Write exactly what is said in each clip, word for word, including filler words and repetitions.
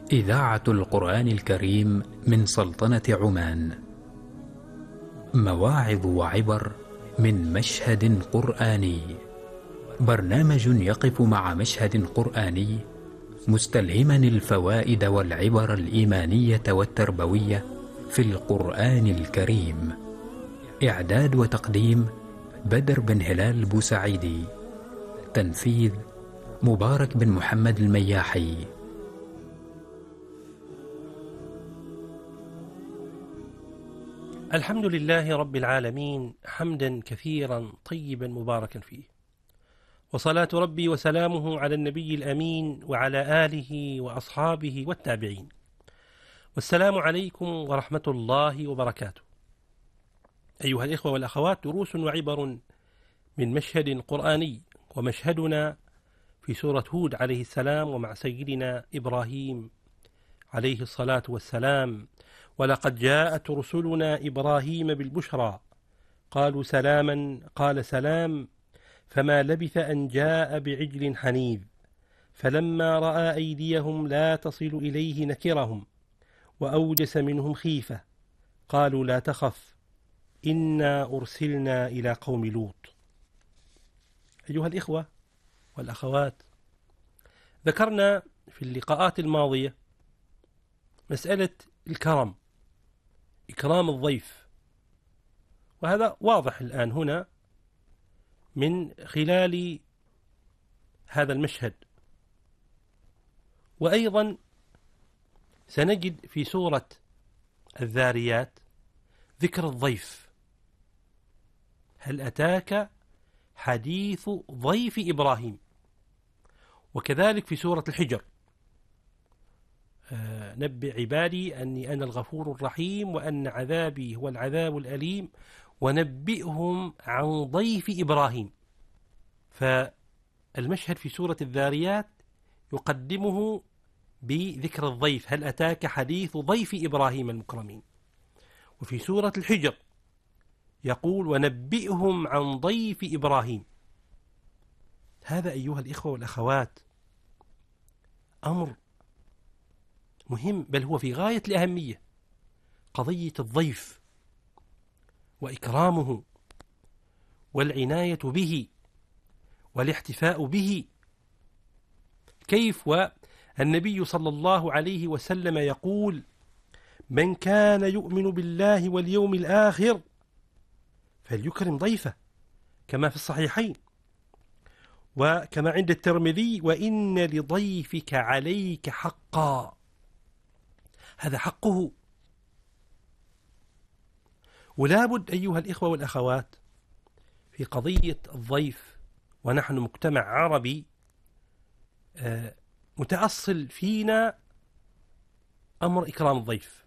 إذاعة القرآن الكريم من سلطنة عمان. مواعظ وعبر من مشهد قرآني. برنامج يقف مع مشهد قرآني مستلهما الفوائد والعبر الإيمانية والتربوية في القرآن الكريم. إعداد وتقديم بدر بن هلال بوسعيدي. تنفيذ مبارك بن محمد المياحي. الحمد لله رب العالمين، حمدا كثيرا طيبا مباركا فيه، وصلاة ربي وسلامه على النبي الأمين وعلى آله وأصحابه والتابعين. والسلام عليكم ورحمة الله وبركاته. أيها الإخوة والأخوات، دروس وعبر من مشهد قرآني، ومشهدنا في سورة هود عليه السلام ومع سيدنا إبراهيم عليه الصلاة والسلام. ولقد جاءت رسلنا إبراهيم بالبشرى قالوا سلاما قال سلام فما لبث أن جاء بعجل حنيذ فلما رأى أيديهم لا تصل إليه نكرهم وأوجس منهم خيفة قالوا لا تخف إنا أرسلنا إلى قوم لوط. أيها الإخوة والأخوات، ذكرنا في اللقاءات الماضية مسألة الكرم، إكرام الضيف، وهذا واضح الآن هنا من خلال هذا المشهد. وأيضا سنجد في سورة الذاريات ذكر الضيف. هل أتاك حديث ضيف إبراهيم؟ وكذلك في سورة الحجر آه نبئ عبادي أني أنا الغفور الرحيم وأن عذابي هو العذاب الأليم ونبئهم عن ضيف إبراهيم. فالمشهد في سورة الذاريات يقدمه بذكر الضيف، هل أتاك حديث ضيف إبراهيم المكرمين. وفي سورة الحجر يقول ونبئهم عن ضيف إبراهيم. هذا أيها الإخوة والأخوات أمر مهم، بل هو في غاية الأهمية، قضية الضيف وإكرامه والعناية به والاحتفاء به. كيف والنبي صلى الله عليه وسلم يقول من كان يؤمن بالله واليوم الآخر فليكرم ضيفه، كما في الصحيحين وكما عند الترمذي وإن لضيفك عليك حقا. هذا حقه. ولا بد أيها الإخوة والأخوات في قضية الضيف، ونحن مجتمع عربي متأصل فينا أمر إكرام الضيف،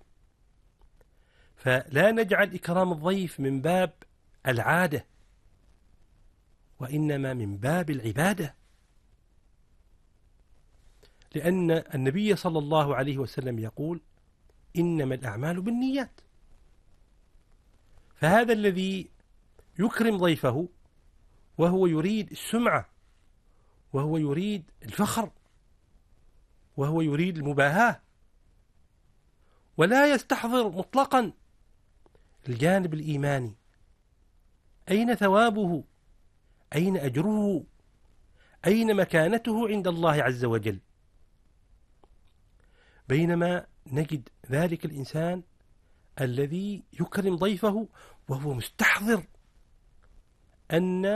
فلا نجعل إكرام الضيف من باب العادة، وإنما من باب العبادة، لأن النبي صلى الله عليه وسلم يقول إنما الأعمال بالنيات. فهذا الذي يكرم ضيفه وهو يريد السمعة، وهو يريد الفخر، وهو يريد المباهاة، ولا يستحضر مطلقا الجانب الإيماني. أين ثوابه؟ أين أجره؟ أين مكانته عند الله عز وجل؟ بينما نجد ذلك الإنسان الذي يكرم ضيفه وهو مستحضر أن